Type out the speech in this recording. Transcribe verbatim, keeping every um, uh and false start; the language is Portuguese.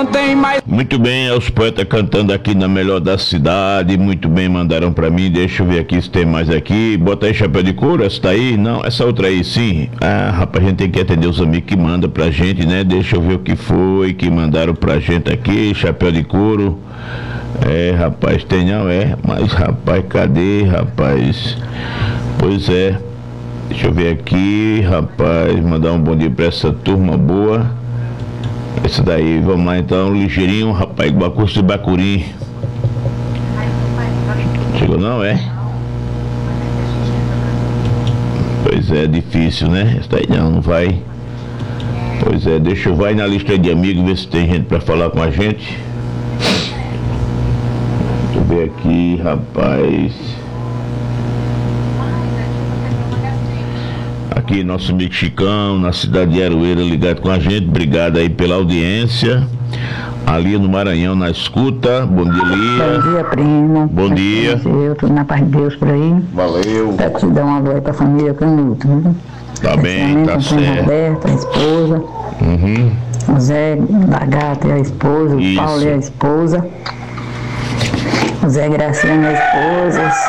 não tem mais. Muito bem, é os poetas cantando aqui na melhor da cidade. Muito bem, mandaram pra mim. Deixa eu ver aqui se tem mais aqui. Bota aí chapéu de couro, essa tá aí? Não, essa outra aí sim. Ah, rapaz, a gente tem que atender os amigos que mandam pra gente, né? Deixa eu ver o que foi que mandaram pra gente aqui. Chapéu de couro. É, rapaz, tem não, é. Mas, rapaz, cadê, rapaz? Pois é. Deixa eu ver aqui, rapaz. Mandar um bom dia pra essa turma boa. Esse daí, vamos lá então, ligeirinho, rapaz, igual curso de Bacurim. Chegou não, é? Pois é, difícil, né? Esse daí não, não vai. Pois é, deixa eu vai na lista de amigos, ver se tem gente pra falar com a gente. Deixa eu ver aqui, rapaz. Aqui, nosso amigo Chicão, na cidade de Aroeira, ligado com a gente. Obrigado aí pela audiência. Ali no Maranhão, na escuta. Bom dia, Lia. Bom dia, primo. Bom dia. Eu, tudo na paz de Deus por aí. Valeu. Quero te dar uma boa aí pra família Canuto, viu? Tá bem, tá certo. Roberto, a esposa. Uhum. O Zé da Gata é a esposa. O Isso. Paulo é a esposa. O Zé Graciano é a esposa.